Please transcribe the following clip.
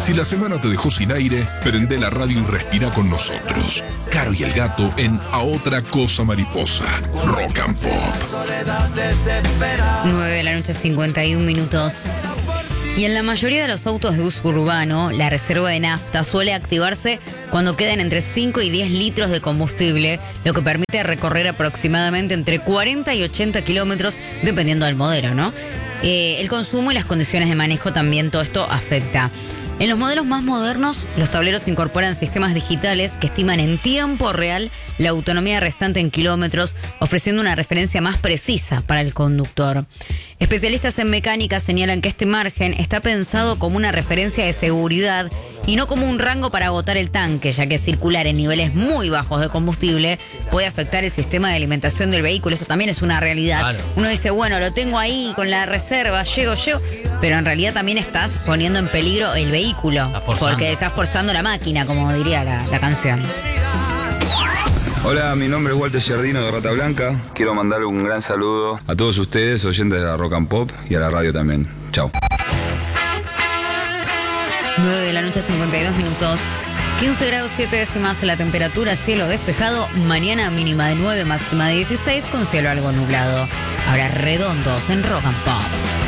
Si la semana te dejó sin aire, prende la radio y respira con nosotros. Caro y el Gato en A Otra Cosa Mariposa. Rock and Pop. 9:51 a.m. Y en la mayoría de los autos de uso urbano, la reserva de nafta suele activarse cuando quedan entre 5 y 10 litros de combustible, lo que permite recorrer aproximadamente entre 40 y 80 kilómetros, dependiendo del modelo, ¿no? El consumo y las condiciones de manejo también, todo esto afecta. En los modelos más modernos, los tableros incorporan sistemas digitales que estiman en tiempo real la autonomía restante en kilómetros, ofreciendo una referencia más precisa para el conductor. Especialistas en mecánica señalan que este margen está pensado como una referencia de seguridad y no como un rango para agotar el tanque, ya que circular en niveles muy bajos de combustible puede afectar el sistema de alimentación del vehículo. Eso también es una realidad. Claro. Uno dice, bueno, lo tengo ahí con la reserva, llego, pero en realidad también estás poniendo en peligro el vehículo, porque estás forzando la máquina, como diría la canción. Hola, mi nombre es Walter Giardino de Rata Blanca. Quiero mandarle un gran saludo a todos ustedes, oyentes de la Rock and Pop y a la radio también. Chao. 9:52 a.m. 15 grados 7 décimas la temperatura, cielo despejado. Mañana mínima de 9, máxima de 16 con cielo algo nublado. Ahora Redondos en Rock and Pop.